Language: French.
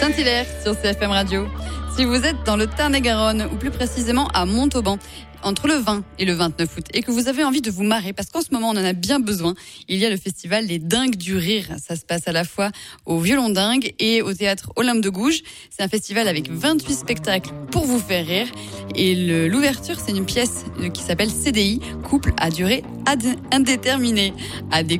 Saint-Hilaire sur CFM Radio. Si vous êtes dans le Tarn-et-Garonne, ou plus précisément à Montauban, entre le 20 et le 29 août, et que vous avez envie de vous marrer, parce qu'en ce moment on en a bien besoin, il y a le festival Les Dingues du Rire. Ça se passe à la fois au Violon Dingue et au théâtre Olympe de Gouges. C'est un festival avec 28 spectacles pour vous faire rire. Et l'ouverture, c'est une pièce qui s'appelle CDI, couple à durée indéterminée. À découvrir.